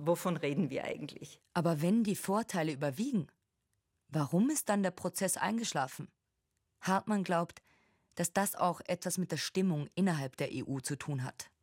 wovon reden wir eigentlich? Aber wenn die Vorteile überwiegen, warum ist dann der Prozess eingeschlafen? Hartmann glaubt, dass das auch etwas mit der Stimmung innerhalb der EU zu tun hat.